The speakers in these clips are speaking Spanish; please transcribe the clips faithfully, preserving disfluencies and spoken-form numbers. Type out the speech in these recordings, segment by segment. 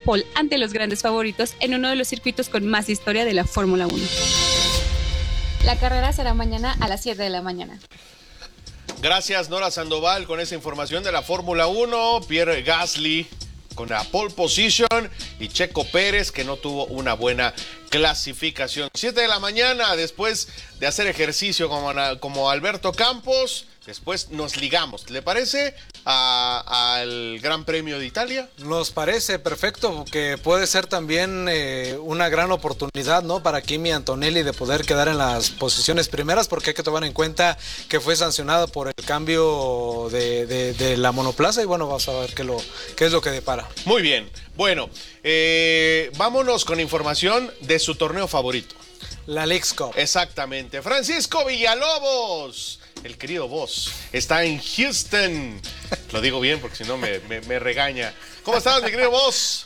pole ante los grandes favoritos en uno de los circuitos con más historia de la Fórmula uno. La carrera será mañana a las siete de la mañana. Gracias, Nora Sandoval, con esa información de la Fórmula uno. Pierre Gasly con la pole position y Checo Pérez, que no tuvo una buena clasificación. siete de la mañana, después de hacer ejercicio como, como Alberto Campos, después nos ligamos, ¿le parece? A, al Gran Premio de Italia. Nos parece perfecto, que puede ser también eh, una gran oportunidad, ¿no?, para Kimi Antonelli de poder quedar en las posiciones primeras, porque hay que tomar en cuenta que fue sancionado por el cambio de, de, de la monoplaza, y bueno, vamos a ver qué, lo, qué es lo que depara. Muy bien, bueno, eh, vámonos con información de su torneo favorito. La Leagues Cup. Exactamente. Francisco Villalobos, el querido Boss, está en Houston. Lo digo bien porque si no me, me, me regaña. ¿Cómo estás, mi querido Boss?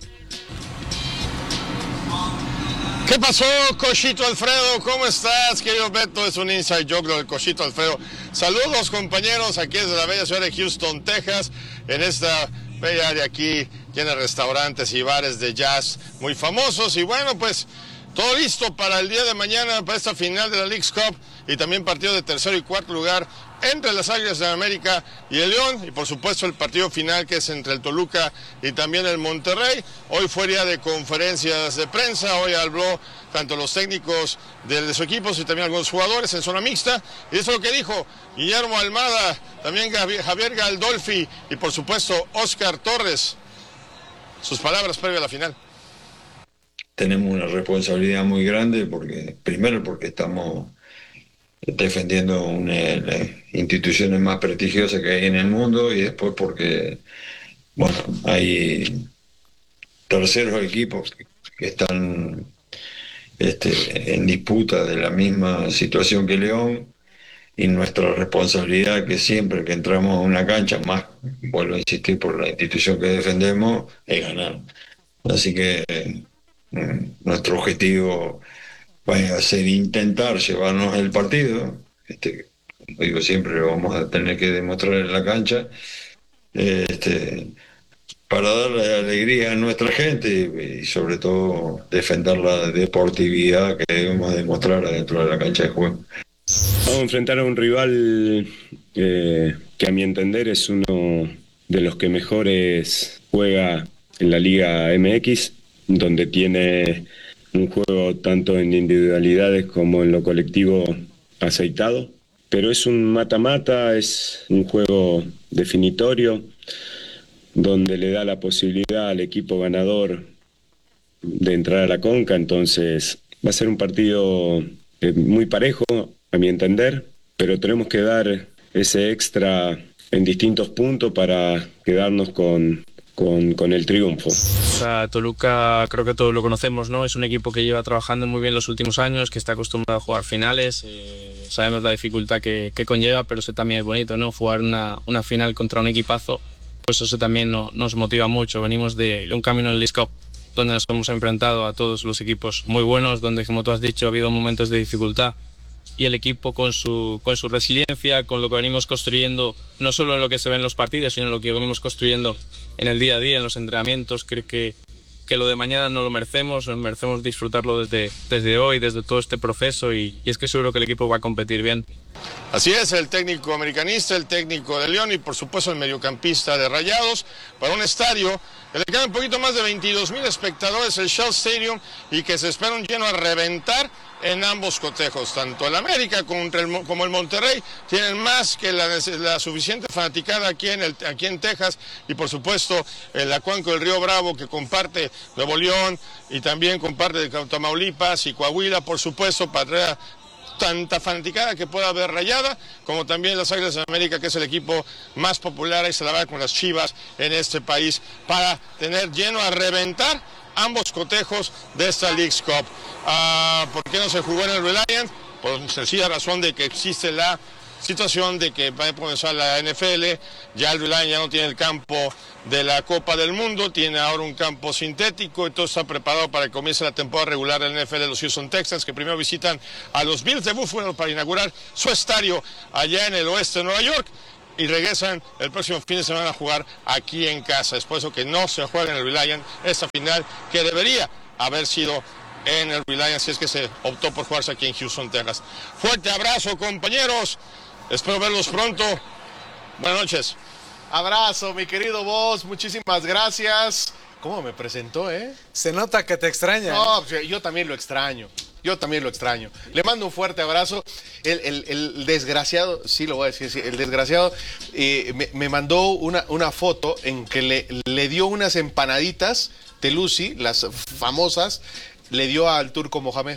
¿Qué pasó, Cochito Alfredo? ¿Cómo estás, querido Beto? Es un inside joke lo del Cochito Alfredo. Saludos, compañeros, aquí desde la bella ciudad de Houston, Texas, en esta bella área aquí, llena de restaurantes y bares de jazz muy famosos. Y bueno, pues todo listo para el día de mañana, para esta final de la Leagues Cup y también partido de tercero y cuarto lugar entre las Águilas de América y el León, y por supuesto el partido final que es entre el Toluca y también el Monterrey. Hoy fue día de conferencias de prensa, hoy habló tanto los técnicos de, de sus equipos y también algunos jugadores en zona mixta, y eso es lo que dijo Guillermo Almada, también Javier Galdolfi y por supuesto Oscar Torres. Sus palabras previo a la final. Tenemos una responsabilidad muy grande, porque primero porque estamos defendiendo una de las instituciones más prestigiosas que hay en el mundo, y después porque bueno, hay terceros equipos que están este, en disputa de la misma situación que León, y nuestra responsabilidad, que siempre que entramos a una cancha, más vuelvo a insistir por la institución que defendemos, es ganar. Así que nuestro objetivo va a ser intentar llevarnos el partido, este, como digo siempre, lo vamos a tener que demostrar en la cancha, este, para darle alegría a nuestra gente y, y sobre todo defender la deportividad que debemos demostrar dentro de la cancha de juego. Vamos a enfrentar a un rival eh, que a mi entender es uno de los que mejores juega en la Liga M X, donde tiene un juego tanto en individualidades como en lo colectivo aceitado, pero es un mata-mata, es un juego definitorio donde le da la posibilidad al equipo ganador de entrar a la Conca. Entonces va a ser un partido muy parejo a mi entender, pero tenemos que dar ese extra en distintos puntos para quedarnos con Con, con el triunfo. O sea, Toluca creo que todos lo conocemos, ¿no? Es un equipo que lleva trabajando muy bien los últimos años, que está acostumbrado a jugar finales, eh, sabemos la dificultad que, que conlleva, pero eso también es bonito, ¿no? Jugar una, una final contra un equipazo, pues eso también no, nos motiva mucho. Venimos de un camino en el Leagues Cup donde nos hemos enfrentado a todos los equipos muy buenos, donde, como tú has dicho, ha habido momentos de dificultad, y el equipo con su, con su resiliencia, con lo que venimos construyendo, no solo en lo que se ve en los partidos, sino en lo que venimos construyendo en el día a día, en los entrenamientos. Creo que, que lo de mañana no lo merecemos, nos merecemos disfrutarlo desde, desde hoy, desde todo este proceso, y, y es que seguro que el equipo va a competir bien. Así es, el técnico americanista, el técnico de León y por supuesto el mediocampista de Rayados, para un estadio que le quedan un poquito más de veintidós mil espectadores, el Shell Stadium, y que se espera un lleno a reventar en ambos cotejos. Tanto el América contra el, como el Monterrey tienen más que la, la suficiente fanaticada aquí en, el, aquí en Texas, y por supuesto el Acuanco del Río Bravo, que comparte Nuevo León y también comparte de Tamaulipas y Coahuila, por supuesto, para tanta fanaticada que pueda haber Rayada, como también las Águilas de América, que es el equipo más popular, y se la va con las Chivas en este país, para tener lleno a reventar ambos cotejos de esta Leagues Cup. Uh, ¿Por qué no se jugó en el Reliant? Por sencilla razón de que existe la situación de que va a comenzar la N F L, ya el Reliant ya no tiene el campo de la Copa del Mundo, tiene ahora un campo sintético, y todo está preparado para que comience la temporada regular de la N F L de los Houston Texans, que primero visitan a los Bills de Buffalo para inaugurar su estadio allá en el oeste de Nueva York, y regresan el próximo fin de semana a jugar aquí en casa. Es por eso que no se juega en el Reliant esta final que debería haber sido en el Reliant, si es que se optó por jugarse aquí en Houston, Texas. Fuerte abrazo, compañeros. Espero verlos pronto. Buenas noches. Abrazo, mi querido Boss. Muchísimas gracias. ¿Cómo me presentó, eh? Se nota que te extraña. No, pues, yo también lo extraño. Yo también lo extraño. Le mando un fuerte abrazo. El, el, el desgraciado, sí lo voy a decir, sí, el desgraciado eh, me, me mandó una, una foto en que le, le dio unas empanaditas de Lucy, las famosas, le dio al Turco Mohamed.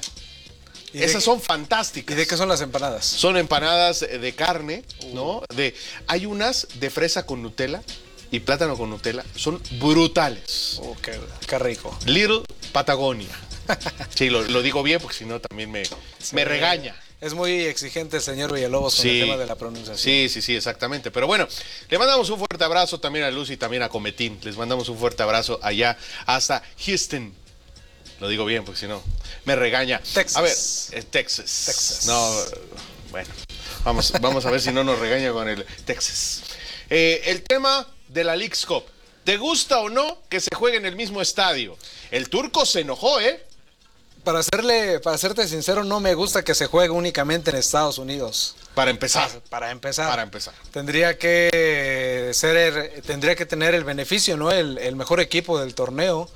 Esas son fantásticas. ¿Y de qué son las empanadas? Son empanadas de carne, ¿no? De, hay unas de fresa con Nutella y plátano con Nutella. Son brutales. Oh, qué, qué rico. Little Patagonia. Sí, lo, lo digo bien porque si no también me, sí, me regaña. Es muy exigente el señor Villalobos con sí, el tema de la pronunciación. Sí, sí, sí, exactamente. Pero bueno, le mandamos un fuerte abrazo también a Luz y también a Cometín. Les mandamos un fuerte abrazo allá hasta Houston. Lo digo bien porque si no me regaña. Texas. A ver, eh, Texas. Texas. No, bueno, vamos, vamos a ver si no nos regaña con el Texas. Eh, el tema de la Leagues Cup. ¿Te gusta o no que se juegue en el mismo estadio? El Turco se enojó, ¿eh? Para serle, para serte sincero, no me gusta que se juegue únicamente en Estados Unidos. Para empezar. Para, para empezar. Para empezar. Tendría que ser, tendría que tener el beneficio, ¿no? El, el mejor equipo del torneo.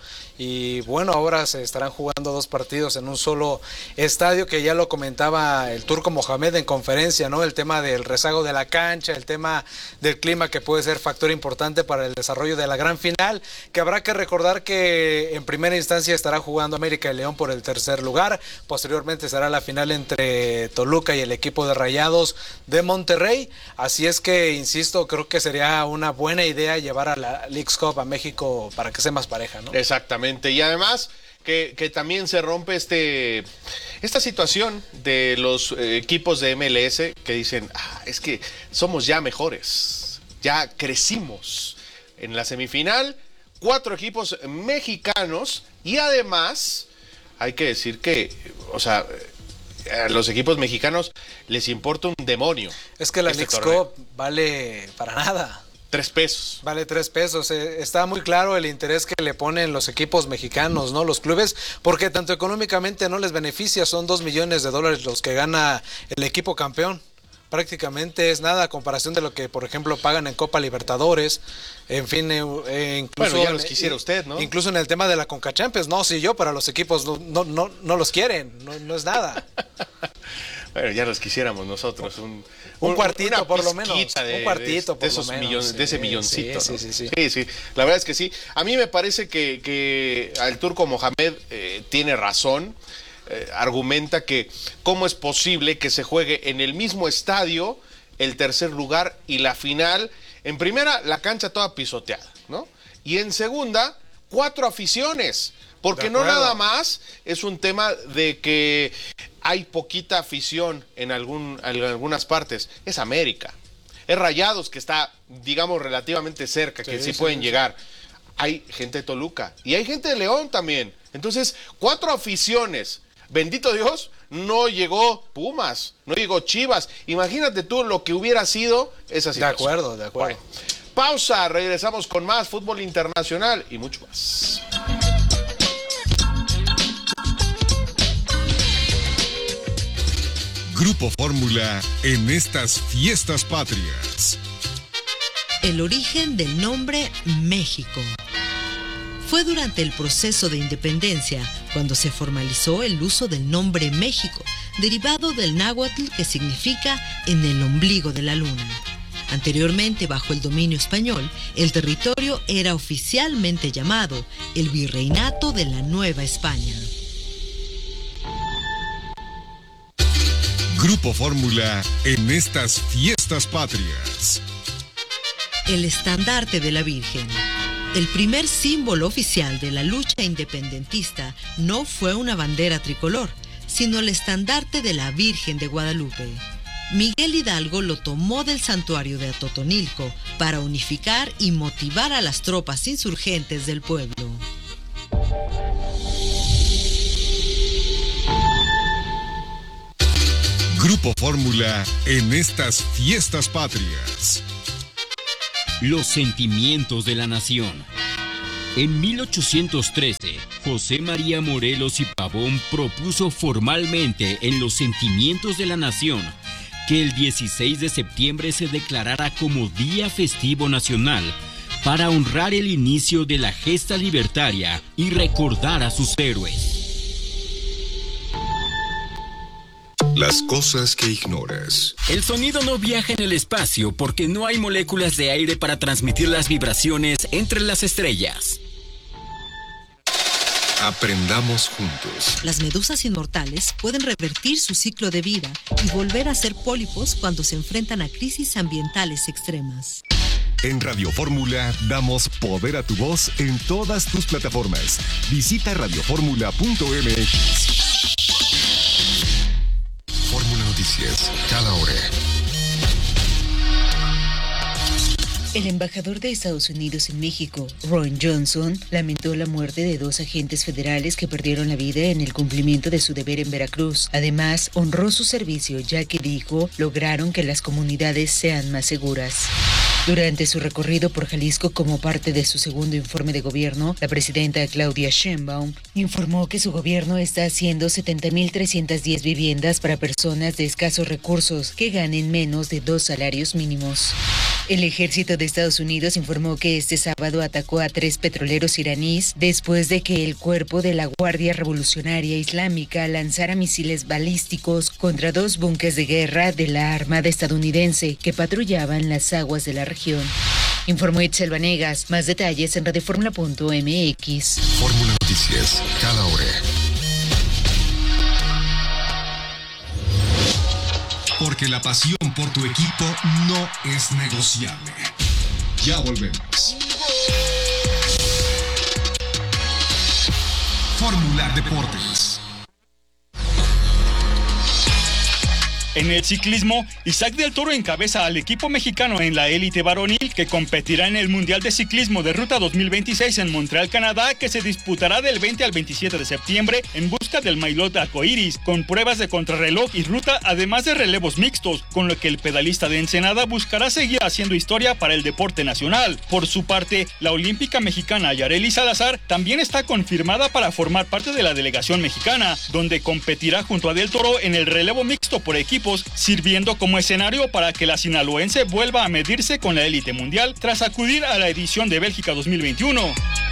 Y bueno, ahora se estarán jugando dos partidos en un solo estadio, que ya lo comentaba el Turco Mohamed en conferencia, ¿no? El tema del rezago de la cancha, el tema del clima, que puede ser factor importante para el desarrollo de la gran final, que habrá que recordar que en primera instancia estará jugando América y León por el tercer lugar. Posteriormente será la final entre Toluca y el equipo de Rayados de Monterrey. Así es que, insisto, creo que sería una buena idea llevar a la Leagues Cup a México para que sea más pareja, ¿no? Exactamente. Y además que, que también se rompe este esta situación de los eh, equipos de M L S que dicen, ah, es que somos ya mejores, ya crecimos. En la semifinal, cuatro equipos mexicanos y además hay que decir que, o sea, a los equipos mexicanos les importa un demonio. Es que la este Leagues torneo. Cup vale para nada. Tres pesos. Vale tres pesos. Eh, está muy claro el interés que le ponen los equipos mexicanos, ¿no? Los clubes, porque tanto económicamente no les beneficia, son dos millones de dólares los que gana el equipo campeón. Prácticamente es nada a comparación de lo que, por ejemplo, pagan en Copa Libertadores, en fin, eh, eh, incluso... Bueno, ya los quisiera usted, ¿no? Incluso en el tema de la Conca Champions, no, si yo, para los equipos no, no, no, no los quieren, no, no es nada. Bueno, ya los quisiéramos nosotros. Un, un cuartito por lo menos. De, un cuartito de, por de esos lo menos. Millones, sí, de ese milloncito. Sí, ¿no? sí, sí, sí. Sí, sí. La verdad es que sí. A mí me parece que, que el Turco Mohamed eh, tiene razón. Eh, argumenta que cómo es posible que se juegue en el mismo estadio el tercer lugar y la final. En primera, la cancha toda pisoteada, ¿no? Y en segunda, cuatro aficiones. Porque no nada más es un tema de que hay poquita afición en, algún, en algunas partes. Es América. Es Rayados, que está, digamos, relativamente cerca, que sí, sí pueden sí, llegar. Hay gente de Toluca y hay gente de León también. Entonces, cuatro aficiones. Bendito Dios, no llegó Pumas, no llegó Chivas. Imagínate tú lo que hubiera sido esa situación. De acuerdo, de acuerdo. Bueno, pausa, regresamos con más fútbol internacional y mucho más. Grupo Fórmula en estas fiestas patrias. El origen del nombre México. Fue durante el proceso de independencia cuando se formalizó el uso del nombre México, derivado del náhuatl que significa en el ombligo de la luna. Anteriormente, bajo el dominio español, el territorio era oficialmente llamado el Virreinato de la Nueva España. Grupo Fórmula en estas fiestas patrias. El estandarte de la Virgen. El primer símbolo oficial de la lucha independentista no fue una bandera tricolor, sino el estandarte de la Virgen de Guadalupe. Miguel Hidalgo lo tomó del santuario de Atotonilco para unificar y motivar a las tropas insurgentes del pueblo. Grupo Fórmula en estas fiestas patrias. Los sentimientos de la nación. En mil ochocientos trece, José María Morelos y Pavón propuso formalmente en Los Sentimientos de la Nación que el dieciséis de septiembre se declarara como Día Festivo Nacional para honrar el inicio de la gesta libertaria y recordar a sus héroes. Las cosas que ignoras. El sonido no viaja en el espacio porque no hay moléculas de aire para transmitir las vibraciones entre las estrellas. Aprendamos juntos. Las medusas inmortales pueden revertir su ciclo de vida y volver a ser pólipos cuando se enfrentan a crisis ambientales extremas. En Radio Fórmula damos poder a tu voz en todas tus plataformas. Visita radio fórmula punto m x. Fórmula Noticias, cada hora. El embajador de Estados Unidos en México, Ron Johnson, lamentó la muerte de dos agentes federales que perdieron la vida en el cumplimiento de su deber en Veracruz. Además, honró su servicio, ya que dijo, lograron que las comunidades sean más seguras. Durante su recorrido por Jalisco como parte de su segundo informe de gobierno, la presidenta Claudia Sheinbaum informó que su gobierno está haciendo setenta mil trescientas diez viviendas para personas de escasos recursos que ganen menos de dos salarios mínimos. El ejército de Estados Unidos informó que este sábado atacó a tres petroleros iraníes después de que el cuerpo de la Guardia Revolucionaria Islámica lanzara misiles balísticos contra dos buques de guerra de la Armada estadounidense que patrullaban las aguas de la región. Informó Itzel Vanegas. Más detalles en radio fórmula punto m x. Fórmula Noticias, cada hora. Porque la pasión por tu equipo no es negociable. Ya volvemos. Fórmula Deportes. En el ciclismo, Isaac del Toro encabeza al equipo mexicano en la élite varonil que competirá en el Mundial de Ciclismo de Ruta dos mil veintiséis en Montreal, Canadá, que se disputará del veinte al veintisiete de septiembre en busca del maillot arcoíris, con pruebas de contrarreloj y ruta, además de relevos mixtos, con lo que el pedalista de Ensenada buscará seguir haciendo historia para el deporte nacional. Por su parte, la olímpica mexicana Yareli Salazar también está confirmada para formar parte de la delegación mexicana, donde competirá junto a del Toro en el relevo mixto por equipo, sirviendo como escenario para que la sinaloense vuelva a medirse con la élite mundial tras acudir a la edición de Bélgica dos mil veintiuno.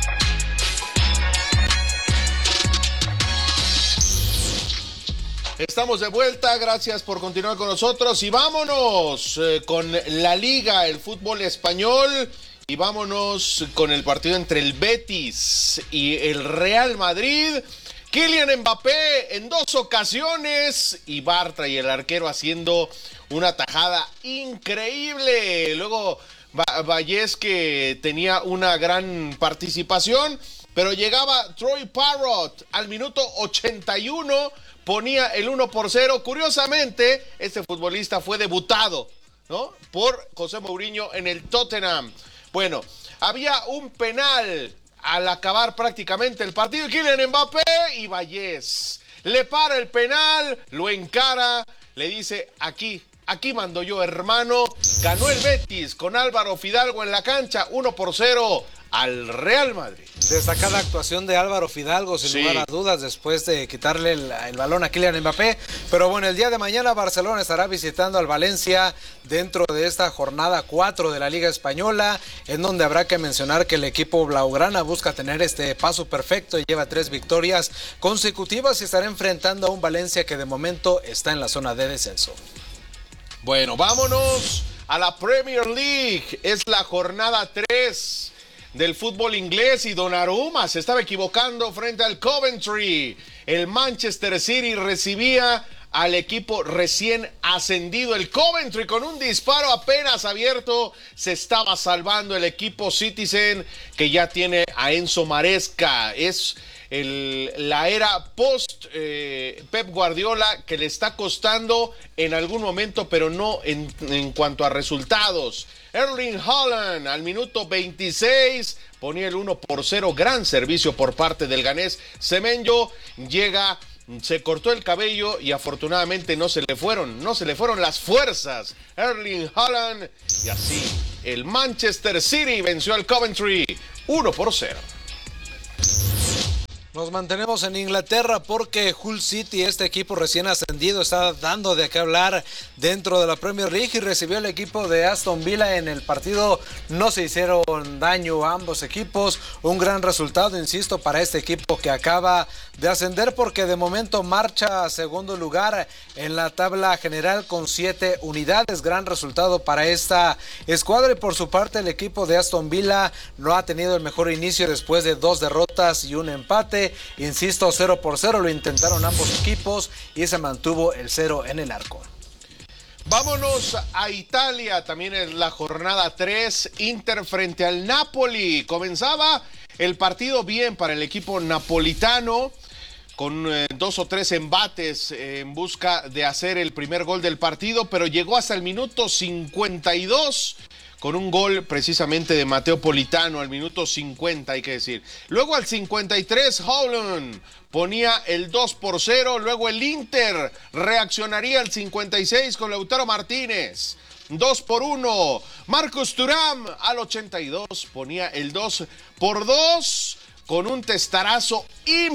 Estamos de vuelta, gracias por continuar con nosotros y vámonos eh, con la Liga, el fútbol español, y vámonos con el partido entre el Betis y el Real Madrid. Kylian Mbappé en dos ocasiones y Bartra y el arquero haciendo una tajada increíble. Luego Vallés, que tenía una gran participación, pero llegaba Troy Parrott al minuto ochenta y uno, ponía el uno por cero. Curiosamente, este futbolista fue debutado, ¿no?, por José Mourinho en el Tottenham. Bueno, había un penal al acabar prácticamente el partido, Kylian Mbappé, y Vallés le para el penal, lo encara, le dice, aquí, aquí mando yo, hermano. Ganó el Betis con Álvaro Fidalgo en la cancha, uno por cero al Real Madrid. Destacada actuación de Álvaro Fidalgo, sin sí. lugar a dudas, después de quitarle el, el balón a Kylian Mbappé. Pero bueno, el día de mañana Barcelona estará visitando al Valencia dentro de esta jornada cuatro de la Liga Española, en donde habrá que mencionar que el equipo blaugrana busca tener este paso perfecto y lleva tres victorias consecutivas y estará enfrentando a un Valencia que de momento está en la zona de descenso. Bueno, vámonos a la Premier League. Es la jornada tres del fútbol inglés y Donnarumma se estaba equivocando frente al Coventry. El Manchester City recibía al equipo recién ascendido. El Coventry, con un disparo apenas abierto, se estaba salvando el equipo Citizen, que ya tiene a Enzo Maresca. Es el, la era post eh, Pep Guardiola, que le está costando en algún momento, pero no en, en cuanto a resultados. Erling Haaland al minuto veintiséis ponía el uno por cero, gran servicio por parte del ganés. Semenyo llega se cortó el cabello y afortunadamente no se le fueron, no se le fueron las fuerzas. Erling Haaland, y así el Manchester City venció al Coventry uno por cero. Nos mantenemos en Inglaterra porque Hull City, este equipo recién ascendido, está dando de qué hablar dentro de la Premier League y recibió el equipo de Aston Villa en el partido. No se hicieron daño a ambos equipos. Un gran resultado, insisto, para este equipo que acaba de ascender porque de momento marcha a segundo lugar en la tabla general con siete unidades. Gran resultado para esta escuadra y por su parte el equipo de Aston Villa no ha tenido el mejor inicio después de dos derrotas y un empate. Insisto, cero por cero, lo intentaron ambos equipos y se mantuvo el cero en el arco. Vámonos a Italia, también en la jornada tres, Inter frente al Napoli. Comenzaba el partido bien para el equipo napolitano, con eh, dos o tres embates eh, en busca de hacer el primer gol del partido, pero llegó hasta el minuto cincuenta y dos con un gol precisamente de Matteo Politano al minuto cincuenta, hay que decir. Luego al cincuenta y tres, Haaland ponía el dos por cero, luego el Inter reaccionaría al cincuenta y seis con Lautaro Martínez. dos por uno, Marcus Thuram al ochenta y dos ponía el dos por dos con un testarazo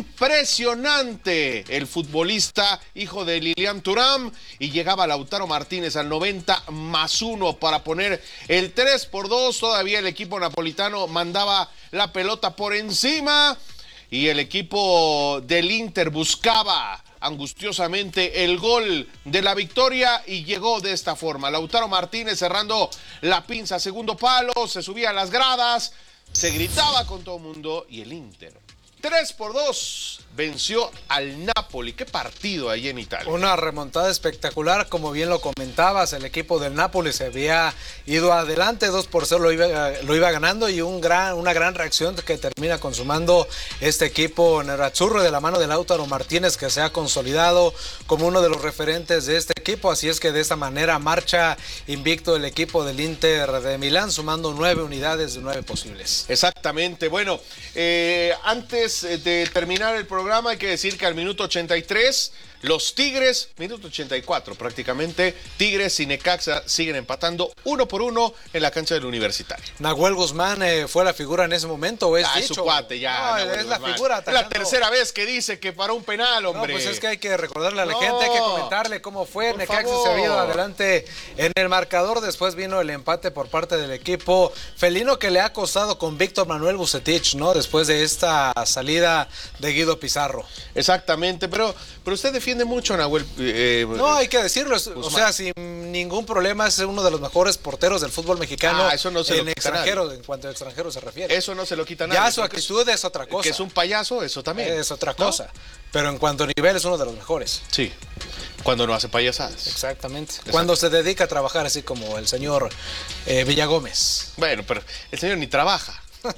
impresionante. El futbolista, hijo de Lilian Thuram, y llegaba Lautaro Martínez al noventa más uno para poner el tres por dos. Todavía el equipo napolitano mandaba la pelota por encima y el equipo del Inter buscaba angustiosamente el gol de la victoria y llegó de esta forma. Lautaro Martínez cerrando la pinza, segundo palo, se subía a las gradas, se gritaba con todo el mundo y el Inter tres por dos venció al Napoli. Qué partido ahí en Italia. Una remontada espectacular, como bien lo comentabas. El equipo del Napoli se había ido adelante, dos por cero lo iba, lo iba ganando y un gran, una gran reacción que termina consumando este equipo nerazzurro de la mano de Lautaro Martínez, que se ha consolidado como uno de los referentes de este equipo. Así es que de esta manera marcha invicto el equipo del Inter de Milán, sumando nueve unidades de nueve posibles. Exactamente. Bueno, eh, antes de terminar el programa hay que decir que al minuto ochenta y tres los Tigres, minuto ochenta y cuatro prácticamente, Tigres y Necaxa siguen empatando uno por uno en la cancha del Universitario. Nahuel Guzmán eh, fue la figura en ese momento, ¿o es ah, dicho? su cuate ya. No, es Guzmán. la figura. Atacando. La tercera vez que dice que para un penal, hombre. No, pues es que hay que recordarle a la no. gente, hay que comentarle cómo fue. Por Necaxa favor. se había ido adelante en el marcador, después vino el empate por parte del equipo felino que le ha costado con Víctor Manuel Vucetich, ¿no? Después de esta salida de Guido Pizarro. Exactamente, pero, pero usted defiende mucho a Nahuel. Eh, no, hay que decirlo, Guzmán. O sea, sin ningún problema es uno de los mejores porteros del fútbol mexicano. Ah, eso no se en lo quita extranjeros, nadie. En cuanto a extranjeros se refiere. Eso no se lo quita nadie. Ya su actitud es otra cosa. Que es un payaso, eso también. Es otra ¿no? cosa. Pero en cuanto a nivel es uno de los mejores. Sí, cuando no hace payasadas. Exactamente. Exacto. Cuando se dedica a trabajar así como el señor eh, Villagómez. Bueno, pero el señor ni trabaja.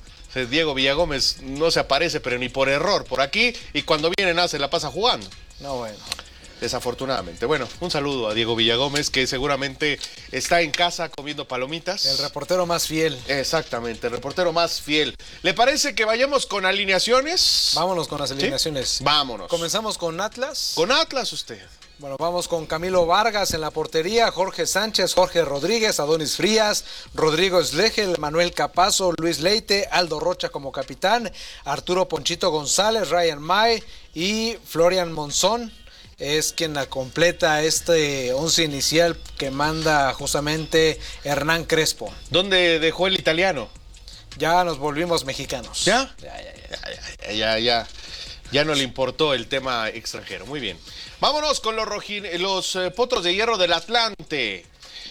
Diego Villagómez no se aparece, pero ni por error por aquí, y cuando viene nada se la pasa jugando. No, bueno. Desafortunadamente. Bueno, un saludo a Diego Villagómez, que seguramente está en casa comiendo palomitas. El reportero más fiel. Exactamente, el reportero más fiel. ¿Le parece que vayamos con alineaciones? Vámonos con las alineaciones. ¿Sí? Vámonos. Comenzamos con Atlas. Con Atlas usted. Bueno, vamos con Camilo Vargas en la portería, Jorge Sánchez, Jorge Rodríguez, Adonis Frías, Rodrigo Slegel, Manuel Capazo, Luis Leite, Aldo Rocha como capitán, Arturo Ponchito González, Ryan May y Florian Monzón es quien la completa este once inicial que manda justamente Hernán Crespo. ¿Dónde dejó el italiano? Ya nos volvimos mexicanos. ¿Ya? Ya, ya, ya. Ya, ya, ya, ya. Ya no le importó el tema extranjero. Muy bien. Vámonos con los, rojin... los eh, potros de hierro del Atlante.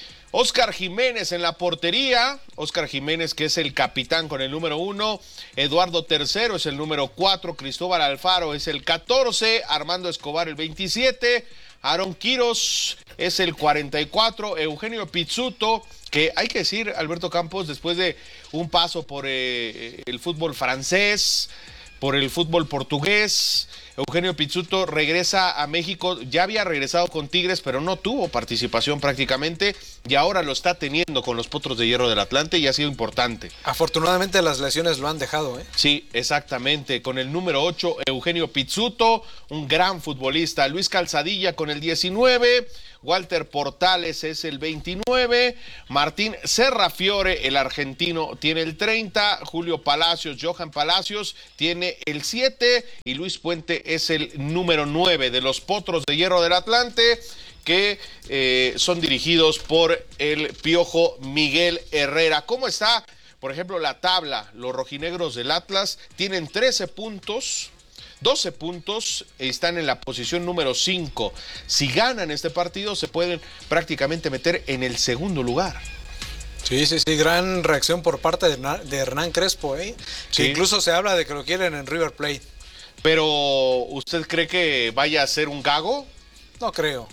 Óscar Jiménez en la portería. Óscar Jiménez, que es el capitán con el número uno. Eduardo Tercero es el número cuatro. Cristóbal Alfaro es el catorce. Armando Escobar el veintisiete. Aaron Quiros es el cuarenta y cuatro. Eugenio Pizzuto, que hay que decir, Alberto Campos, después de un paso por eh, el fútbol francés, por el fútbol portugués, Eugenio Pizzuto regresa a México, ya había regresado con Tigres, pero no tuvo participación prácticamente y ahora lo está teniendo con los Potros de Hierro del Atlante y ha sido importante. Afortunadamente las lesiones lo han dejado, ¿eh? Sí, exactamente, con el número ocho, Eugenio Pizzuto, un gran futbolista, Luis Calzadilla con el diecinueve, Walter Portales es el veintinueve, Martín Serrafiore, el argentino, tiene el treinta, Julio Palacios, Johan Palacios tiene el siete y Luis Puente es el número nueve de los Potros de Hierro del Atlante, que eh, son dirigidos por el Piojo Miguel Herrera. ¿Cómo está, por ejemplo, la tabla? Los rojinegros del Atlas tienen trece puntos, doce puntos, están en la posición número cinco. Si ganan este partido, se pueden prácticamente meter en el segundo lugar. Sí, sí, sí, gran reacción por parte de, de Hernán Crespo, ¿eh? Sí. Que incluso se habla de que lo quieren en River Plate. Pero, ¿usted cree que vaya a ser un gago? No creo.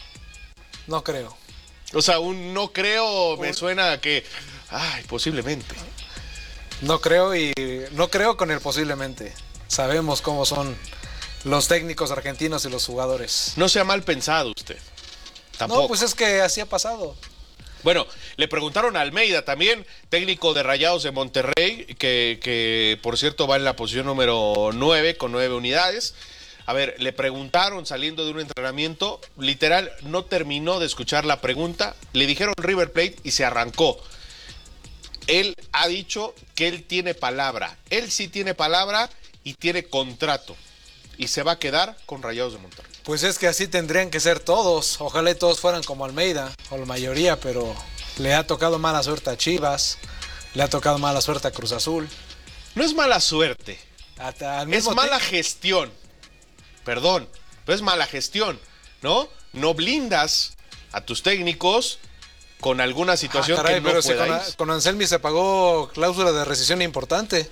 No creo. O sea, un no creo me suena a que, ay, posiblemente. No creo y no creo con el posiblemente. Sabemos cómo son los técnicos argentinos y los jugadores. No sea mal pensado usted. Tampoco. No, pues es que así ha pasado. Bueno, le preguntaron a Almeida también, técnico de Rayados de Monterrey, que, que por cierto va en la posición número nueve con nueve unidades. A ver, le preguntaron saliendo de un entrenamiento, literal no terminó de escuchar la pregunta, le dijeron River Plate y se arrancó. Él ha dicho que él tiene palabra, él sí tiene palabra y tiene contrato y se va a quedar con Rayados de Monterrey. Pues es que así tendrían que ser todos, ojalá y todos fueran como Almeida, o la mayoría, pero le ha tocado mala suerte a Chivas, le ha tocado mala suerte a Cruz Azul. No es mala suerte, es mala te... gestión, perdón, pero es mala gestión, ¿no? No blindas a tus técnicos con alguna situación ah, caray, que no pero pueda si con, con Anselmi se pagó cláusula de rescisión importante.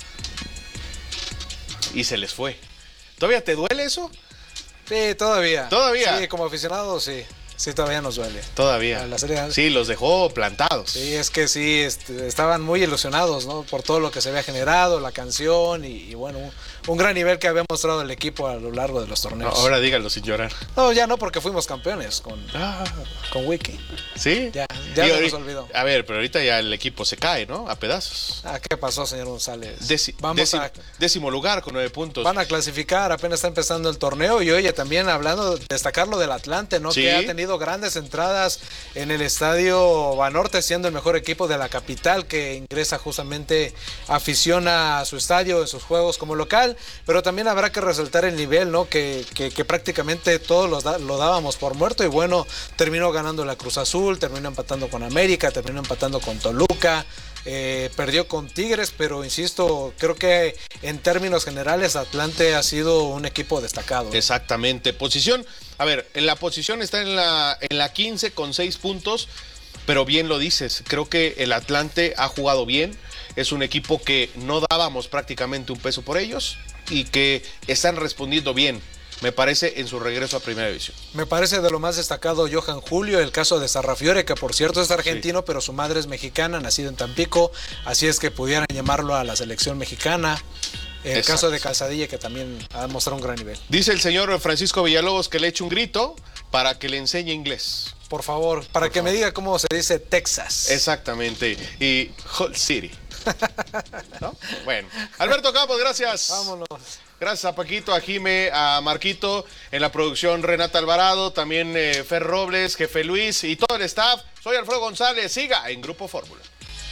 Y se les fue. ¿Todavía te duele eso? Sí, todavía. ¿Todavía? Sí, como aficionado, sí. Sí, todavía nos duele. Todavía. La serie... Sí, los dejó plantados. Sí, es que sí, este, estaban muy ilusionados, ¿no? Por todo lo que se había generado, la canción y, y bueno, un, un gran nivel que había mostrado el equipo a lo largo de los torneos. Ahora díganlo sin llorar. No, ya no, porque fuimos campeones con, ah. con Wiki. ¿Sí? Ya, ya se nos olvidó. A ver, pero ahorita ya el equipo se cae, ¿no? A pedazos. Ah, ¿qué pasó, señor González? Deci Vamos décimo, a... décimo lugar con nueve puntos. Van a clasificar, apenas está empezando el torneo y oye, también hablando, destacar lo del Atlante, ¿no? ¿Sí? Que ha tenido grandes entradas en el estadio Banorte, siendo el mejor equipo de la capital, que ingresa justamente afición a su estadio en sus juegos como local, pero también habrá que resaltar el nivel, ¿no? Que, que, que prácticamente todos los da, lo dábamos por muerto y bueno, terminó ganando la Cruz Azul, terminó empatando con América, terminó empatando con Toluca. Eh, perdió con Tigres, pero insisto, creo que en términos generales Atlante ha sido un equipo destacado. Exactamente, posición, a ver, en la posición está en la, en la quince con seis puntos, pero bien lo dices, creo que el Atlante ha jugado bien, es un equipo que no dábamos prácticamente un peso por ellos y que están respondiendo bien. Me parece en su regreso a Primera División. Me parece de lo más destacado Johan Julio, el caso de Sarrafiore, que por cierto es argentino, sí, pero su madre es mexicana, nacido en Tampico, así es que pudieran llamarlo a la selección mexicana. El Exacto. caso de Calzadilla, que también ha mostrado un gran nivel. Dice el señor Francisco Villalobos que le eche un grito para que le enseñe inglés. Por favor, para por que favor. me diga cómo se dice Texas. Exactamente, y Hot City. ¿No? Bueno, Alberto Campos, gracias. Vámonos. Gracias a Paquito, a Jime, a Marquito, en la producción Renata Alvarado, también eh, Fer Robles, Jefe Luis y todo el staff. Soy Alfredo González, siga en Grupo Fórmula.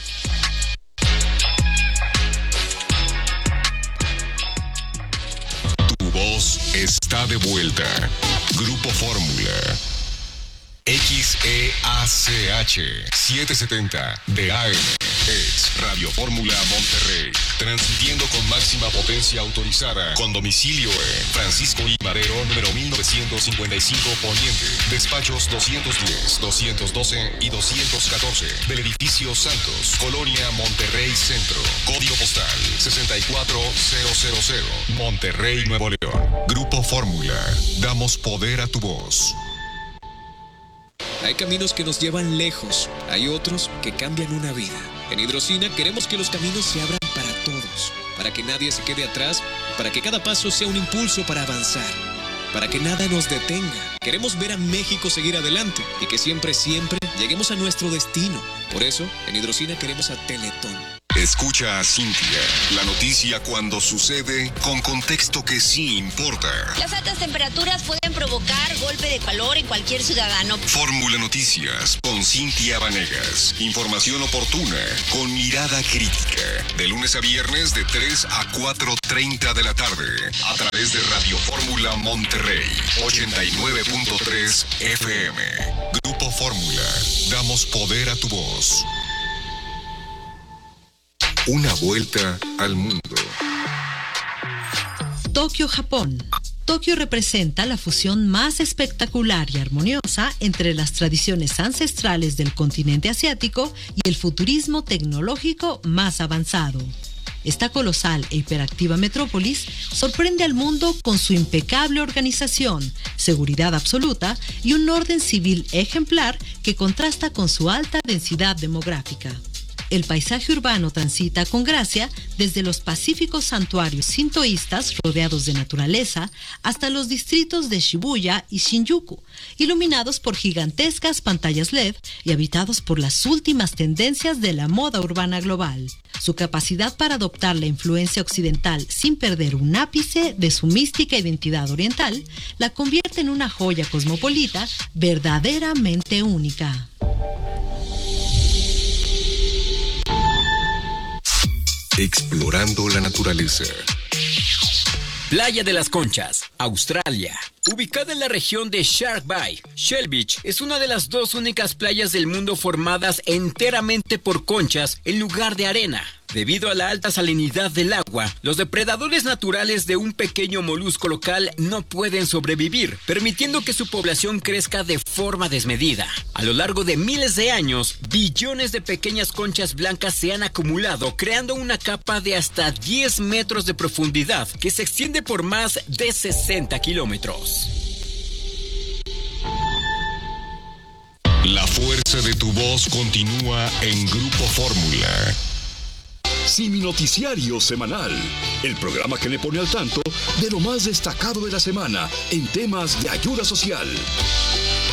Tu voz está de vuelta. Grupo Fórmula. X E A C H setecientos setenta de A M es Radio Fórmula Monterrey, transmitiendo con máxima potencia autorizada, con domicilio en Francisco I. Madero, número mil novecientos cincuenta y cinco Poniente, despachos doscientos diez, doscientos doce y doscientos catorce, del edificio Santos, Colonia Monterrey Centro, código postal sesenta y cuatro mil, Monterrey, Nuevo León. Grupo Fórmula, damos poder a tu voz. Hay caminos que nos llevan lejos, hay otros que cambian una vida. En Hidrocina queremos que los caminos se abran para todos, para que nadie se quede atrás, para que cada paso sea un impulso para avanzar, para que nada nos detenga. Queremos ver a México seguir adelante y que siempre, siempre lleguemos a nuestro destino. Por eso, en Hidrocina queremos a Teletón. Escucha a Cintia, la noticia cuando sucede con contexto que sí importa. Las altas temperaturas pueden provocar golpe de calor en cualquier ciudadano. Fórmula Noticias con Cintia Vanegas. Información oportuna con mirada crítica. De lunes a viernes de tres a cuatro treinta de la tarde. A través de Radio Fórmula Monterrey ochenta y nueve punto tres F M. Grupo Fórmula. Damos poder a tu voz. Una vuelta al mundo. Tokio, Japón. Tokio representa la fusión más espectacular y armoniosa entre las tradiciones ancestrales del continente asiático y el futurismo tecnológico más avanzado. Esta colosal e hiperactiva metrópolis sorprende al mundo con su impecable organización, seguridad absoluta y un orden civil ejemplar que contrasta con su alta densidad demográfica. El paisaje urbano transita con gracia desde los pacíficos santuarios sintoístas rodeados de naturaleza hasta los distritos de Shibuya y Shinjuku, iluminados por gigantescas pantallas L E D y habitados por las últimas tendencias de la moda urbana global. Su capacidad para adoptar la influencia occidental sin perder un ápice de su mística identidad oriental la convierte en una joya cosmopolita verdaderamente única. Explorando la naturaleza. Playa de las Conchas, Australia. Ubicada en la región de Shark Bay, Shell Beach es una de las dos únicas playas del mundo formadas enteramente por conchas en lugar de arena. Debido a la alta salinidad del agua, los depredadores naturales de un pequeño molusco local no pueden sobrevivir, permitiendo que su población crezca de forma desmedida. A lo largo de miles de años, billones de pequeñas conchas blancas se han acumulado, creando una capa de hasta diez metros de profundidad que se extiende por más de sesenta kilómetros. La fuerza de tu voz continúa en Grupo Fórmula. Simi Noticiario Semanal, el programa que le pone al tanto de lo más destacado de la semana en temas de ayuda social.